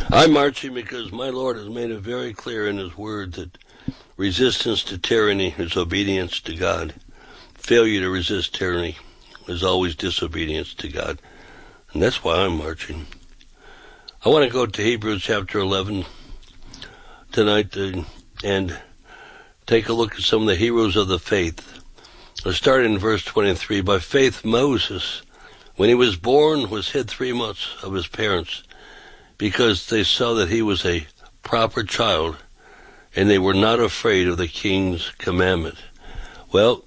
I'm marching because my Lord has made it very clear in His Word that resistance to tyranny is obedience to God. Failure to resist tyranny is always disobedience to God. And that's why I'm marching. I want to go to Hebrews chapter 11 tonight and take a look at some of the heroes of the faith. Let's start in verse 23. By faith Moses, when he was born, was hid 3 months of his parents, because they saw that he was a proper child, and they were not afraid of the king's commandment. Well,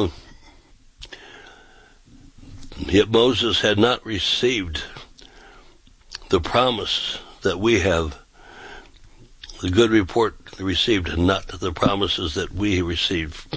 yet Moses had not received the promise that we have. The good report received, not the promises that we received.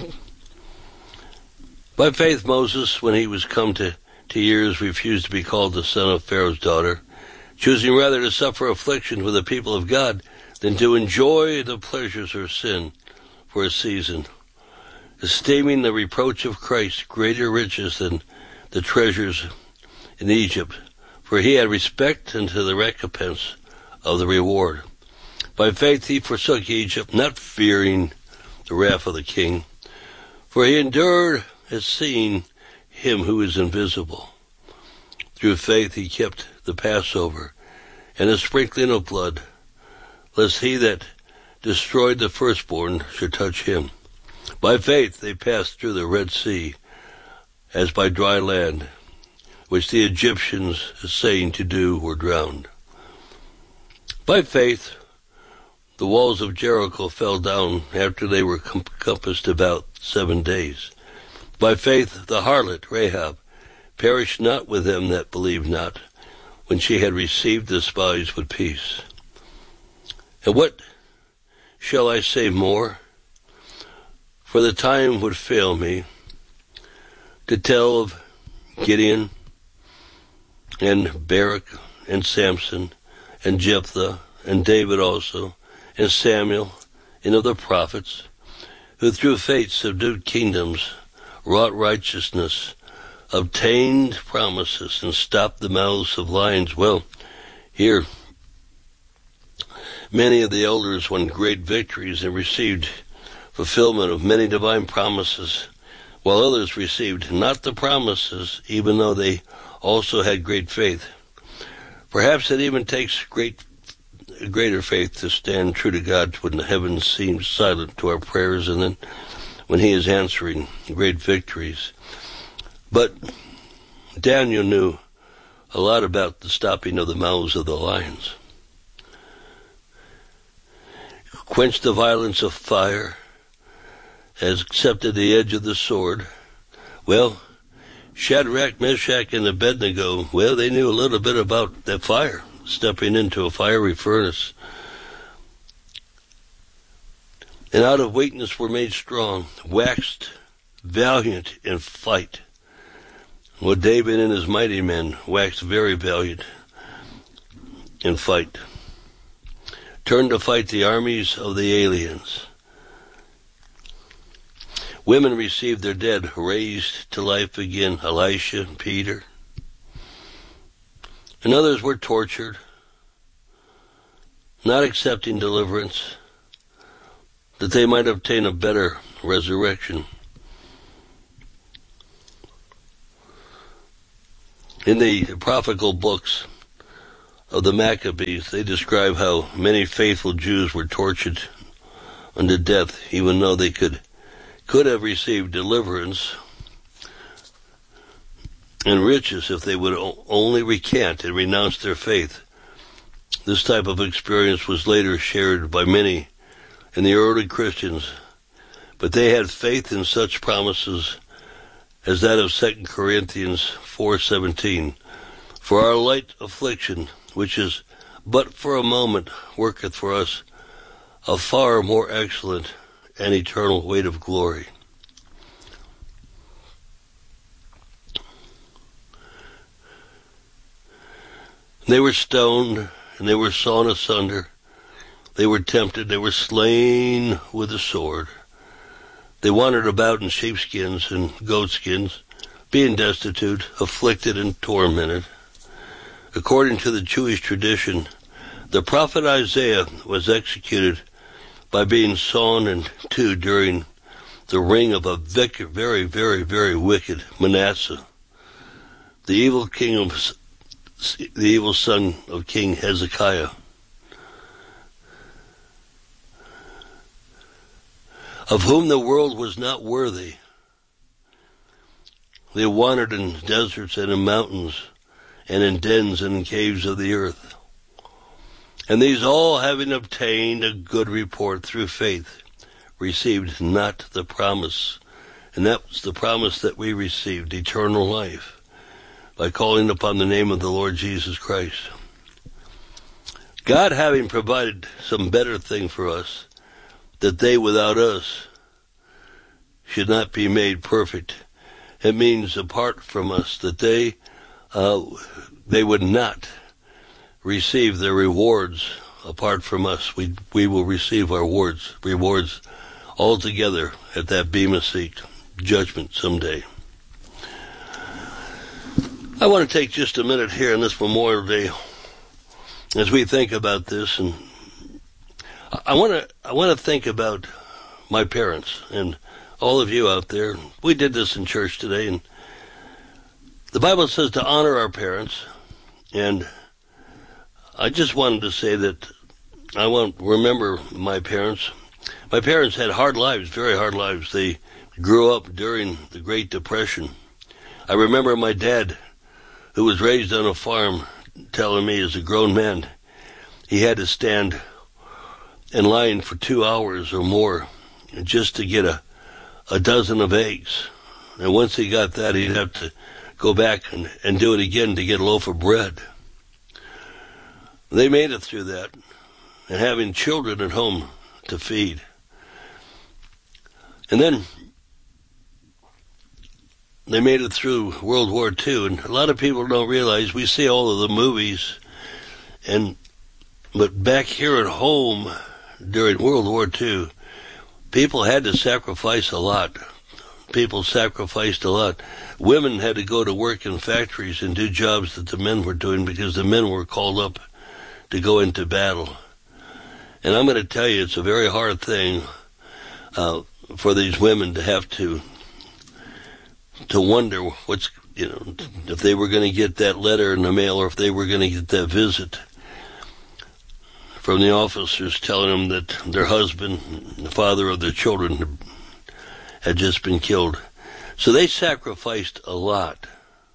By faith Moses, when he was come to years, refused to be called the son of Pharaoh's daughter, choosing rather to suffer affliction with the people of God than to enjoy the pleasures of sin for a season, esteeming the reproach of Christ greater riches than the treasures in Egypt, for he had respect unto the recompense of the reward. By faith he forsook Egypt, not fearing the wrath of the king, for he endured as seeing him who is invisible. Through faith he kept the Passover and the sprinkling of blood, lest he that destroyed the firstborn should touch him. By faith they passed through the Red Sea as by dry land, which the Egyptians, saying to do, were drowned. By faith the walls of Jericho fell down after they were compassed about 7 days. By faith the harlot Rahab perished not with them that believed not, when she had received the spies with peace. And what shall I say more? For the time would fail me to tell of Gideon and Barak and Samson and Jephthah and David also and Samuel and of the prophets, who through faith subdued kingdoms, wrought righteousness, obtained promises, and stopped the mouths of lions. Well, here, many of the elders won great victories and received fulfillment of many divine promises, while others received not the promises, even though they also had great faith. Perhaps it even takes greater faith to stand true to God when the heavens seem silent to our prayers, and then when He is answering great victories. But Daniel knew a lot about the stopping of the mouths of the lions. Quenched the violence of fire, has accepted the edge of the sword. Well, Shadrach, Meshach, and Abednego, well, they knew a little bit about that fire, stepping into a fiery furnace. And out of weakness were made strong, waxed valiant in fight. Well, David and his mighty men waxed very valiant in fight, turned to fight the armies of the aliens. Women received their dead raised to life again, Elisha, Peter. And others were tortured, not accepting deliverance, that they might obtain a better resurrection. In the prophetical books of the Maccabees, they describe how many faithful Jews were tortured unto death, even though they could have received deliverance and riches if they would only recant and renounce their faith. This type of experience was later shared by many in the early Christians, but they had faith in such promises as that of 2 Corinthians 4:17. For our light affliction, which is but for a moment, worketh for us a far more excellent and eternal weight of glory. They were stoned, and they were sawn asunder. They were tempted, they were slain with the sword. They wandered about in sheepskins and goatskins, being destitute, afflicted, and tormented. According to the Jewish tradition, The prophet Isaiah was executed by being sawn in two during the reign of a very, very, very wicked Manasseh, the evil son of King Hezekiah. Of whom the world was not worthy. They wandered in deserts and in mountains, and in dens and in caves of the earth. And these all, having obtained a good report through faith, received not the promise. And that was the promise that we received, eternal life, by calling upon the name of the Lord Jesus Christ. God having provided some better thing for us, that they without us should not be made perfect. It means apart from us, that they would not receive their rewards apart from us. We will receive our rewards all together at that Bema seat, judgment someday. I want to take just a minute here on this Memorial Day as we think about this, and I want to think about my parents and all of you out there. We did this in church today, and the Bible says to honor our parents, and I just wanted to say that I want to remember my parents. My parents had hard lives, very hard lives. They grew up during the Great Depression. I remember my dad, who was raised on a farm, telling me as a grown man, he had to stand in line for 2 hours or more just to get a dozen of eggs. And once he got that, he'd have to go back and do it again to get a loaf of bread. They made it through that, and having children at home to feed. And then they made it through World War II, and a lot of people don't realize, we see all of the movies, but back here at home during World War II, people had to sacrifice a lot. People sacrificed a lot. Women had to go to work in factories and do jobs that the men were doing because the men were called up to go into battle. And I'm going to tell you, it's a very hard thing for these women to have to wonder if they were going to get that letter in the mail or if they were going to get that visit from the officers telling them that their husband, the father of their children, had just been killed. So they sacrificed a lot.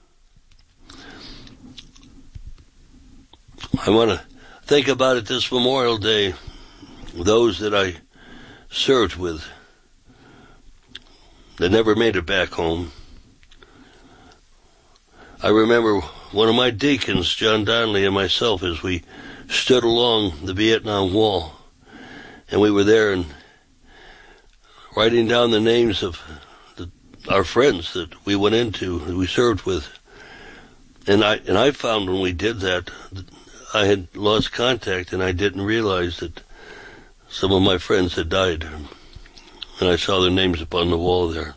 I want to think about it this Memorial Day, those that I served with that never made it back home. I remember one of my deacons, John Donnelly, and myself, as we stood along the Vietnam Wall, and we were there and writing down the names of our friends that we went into, that we served with. And I found when we did that, I had lost contact, and I didn't realize that some of my friends had died. And I saw their names upon the wall there.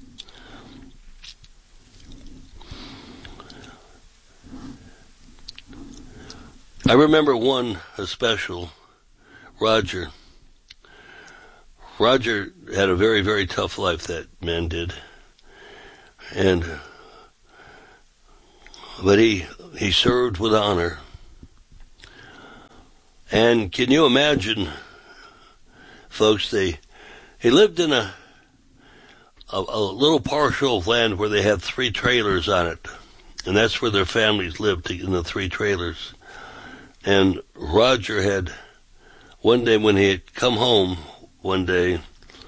I remember one especial, Roger. Roger had a very, very tough life, that man did. But he served with honor. And can you imagine, folks, he lived in a little parcel of land where they had 3 trailers on it. And that's where their families lived, in the 3 trailers. And Roger had, one day when he had come home one day,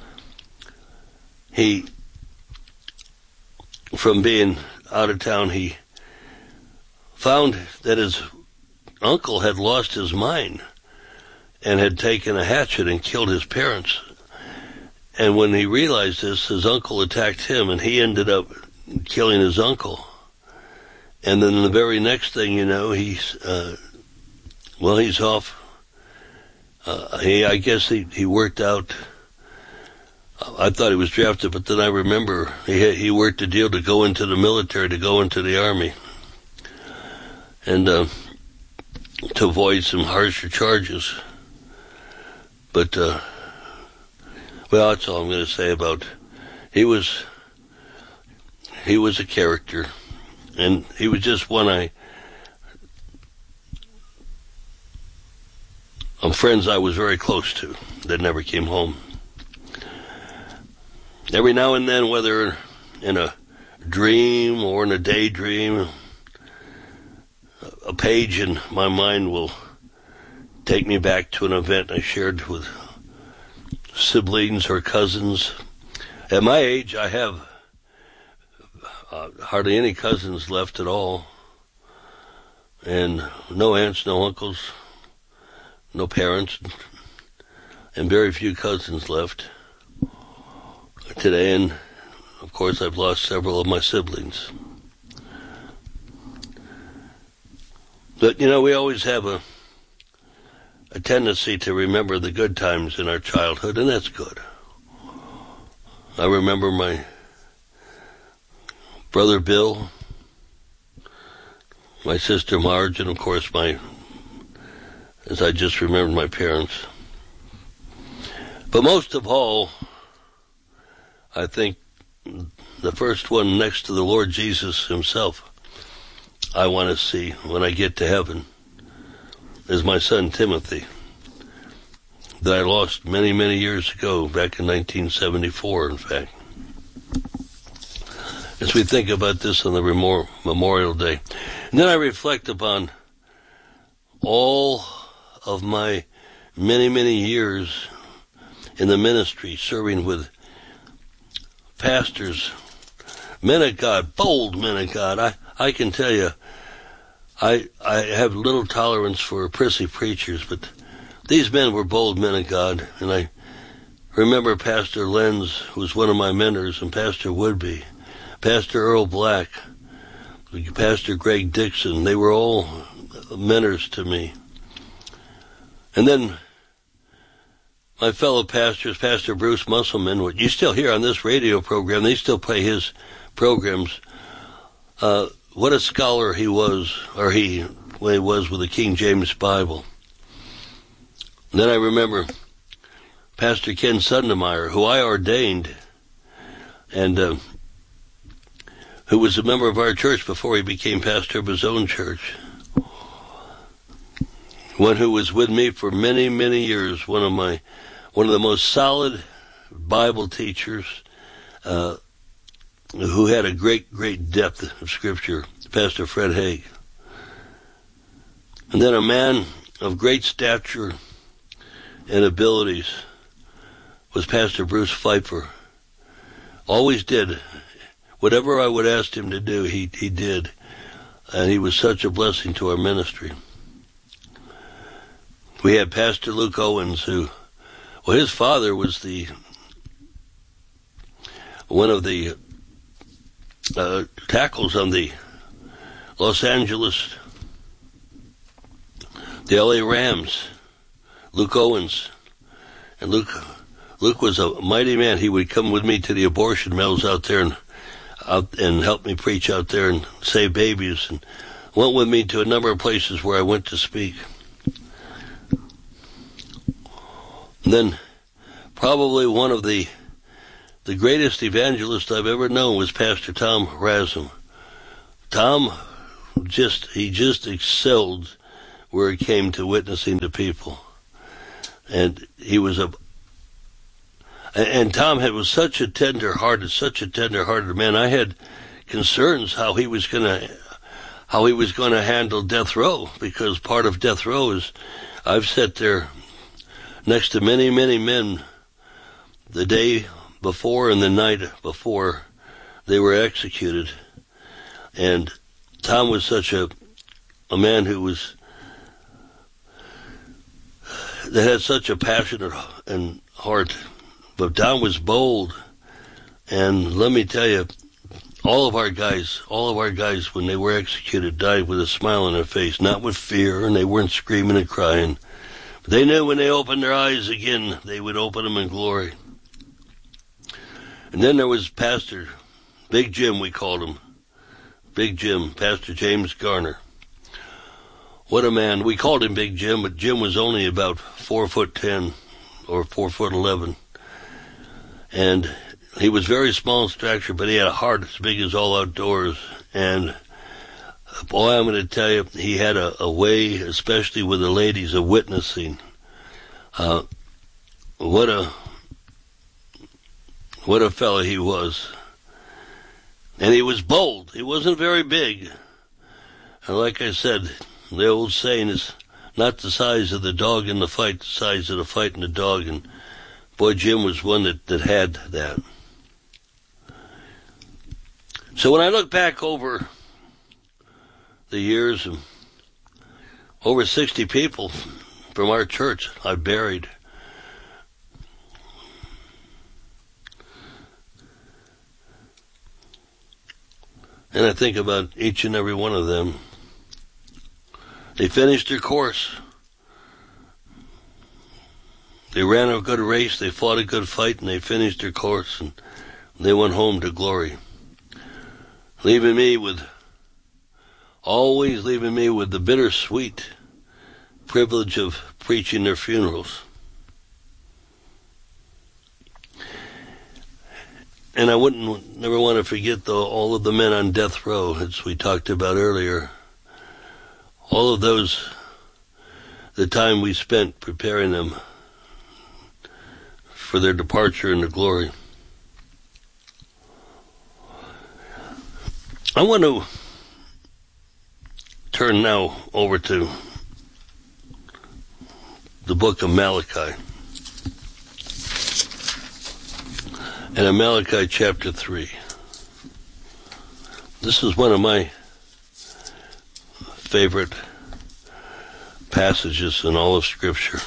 from being out of town, he found that his uncle had lost his mind and had taken a hatchet and killed his parents. And when he realized this, his uncle attacked him, and he ended up killing his uncle. And then the very next thing you know, he's off. I guess he worked out. I thought he was drafted, but then I remember he worked a deal to go into the military, to go into the army. And to avoid some harsher charges. But, well, that's all I'm going to say about, he was a character, and he was just one friends I was very close to that never came home. Every now and then, whether in a dream or in a daydream, a page in my mind will take me back to an event I shared with siblings or cousins. At my age, I have hardly any cousins left at all, and no aunts, no uncles, no parents, and very few cousins left today. And of course, I've lost several of my siblings. But, we always have a tendency to remember the good times in our childhood, and that's good. I remember my brother Bill, my sister Marge, and of course as I just remembered, my parents. But most of all, I think the first one next to the Lord Jesus himself I want to see when I get to heaven is my son Timothy, that I lost many, many years ago, back in 1974, in fact. As we think about this on the Memorial Day. And then I reflect upon all of my many, many years in the ministry, serving with pastors, men of God, bold men of God. I can tell you, I have little tolerance for prissy preachers, but these men were bold men of God. And I remember Pastor Lenz, who was one of my mentors, and Pastor Woodby, Pastor Earl Black, Pastor Greg Dixon. They were all mentors to me. And then my fellow pastors, Pastor Bruce Musselman, what you still hear on this radio program, they still play his programs. What a scholar he was, or he was with the King James Bible. And then I remember Pastor Ken Sundemeyer, who I ordained, and who was a member of our church before he became pastor of his own church. One who was with me for many, many years, one of the most solid Bible teachers, who had a great, great depth of Scripture, Pastor Fred Haig. And then a man of great stature and abilities was Pastor Bruce Pfeiffer. Always did. Whatever I would ask him to do, he did. And he was such a blessing to our ministry. We had Pastor Luke Owens, his father was one of the tackles on the Los Angeles, the LA Rams, Luke Owens. And Luke was a mighty man. He would come with me to the abortion mills out there and help me preach out there and save babies, and went with me to a number of places where I went to speak. And then probably one of the greatest evangelist I've ever known was Pastor Tom Rasm. Tom he just excelled where it came to witnessing to people. And he was and Tom was such a tender-hearted man. I had concerns how he was going to handle death row, because part of death row is I've sat there next to many, many men the day before and the night before they were executed. And Tom was such a man that had such a passionate and heart. But Tom was bold. And let me tell you, all of our guys, when they were executed, died with a smile on their face, not with fear, and they weren't screaming and crying. But they knew when they opened their eyes again, they would open them in glory. And then there was Pastor, Big Jim we called him, Big Jim, Pastor James Garner. What a man. We called him Big Jim, but Jim was only about 4'10" or 4'11". And he was very small in stature, but he had a heart as big as all outdoors. And boy, I'm going to tell you, he had a way, especially with the ladies, of witnessing. What a fellow he was. And he was bold. He wasn't very big. And like I said, the old saying is not the size of the dog in the fight, the size of the fight in the dog. And boy, Jim was one that had that. So when I look back over the years, over 60 people from our church I've buried. And I think about each and every one of them. They finished their course. They ran a good race, they fought a good fight, and they finished their course, and they went home to glory. Always leaving me with the bittersweet privilege of preaching their funerals. And I never want to forget all of the men on death row, as we talked about earlier. All of those, the time we spent preparing them for their departure into glory. I want to turn now over to the book of Malachi. And in Malachi chapter 3. This is one of my favorite passages in all of Scripture.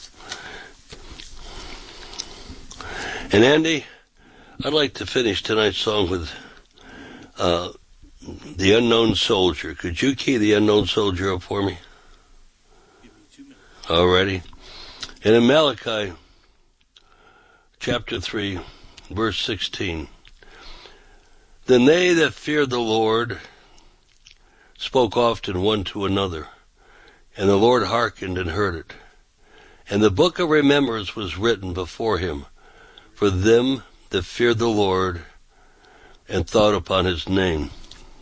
And Andy, I'd like to finish tonight's song with The Unknown Soldier. Could you key The Unknown Soldier up for me? Alrighty. And in Malachi chapter 3, verse 16. Then they that feared the Lord spoke often one to another, and the Lord hearkened and heard it. And the book of remembrance was written before him for them that feared the Lord and thought upon his name.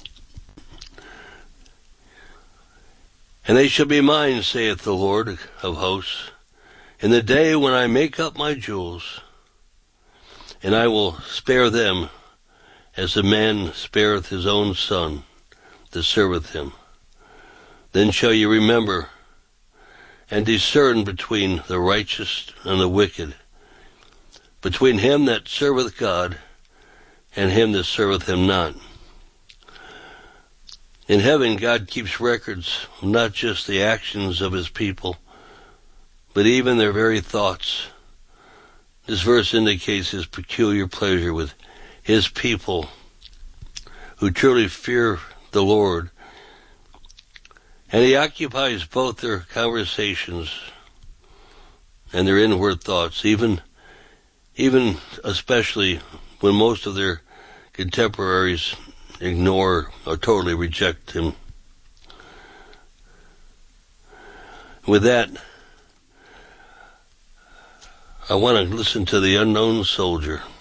And they shall be mine, saith the Lord of hosts, in the day when I make up my jewels, and I will spare them as a man spareth his own son that serveth him. Then shall ye remember and discern between the righteous and the wicked, between him that serveth God and him that serveth him not. In heaven, God keeps records of not just the actions of his people, but even their very thoughts. This verse indicates his peculiar pleasure with his people who truly fear the Lord. And he occupies both their conversations and their inward thoughts, even especially when most of their contemporaries ignore or totally reject him. With that, I want to listen to The Unknown Soldier.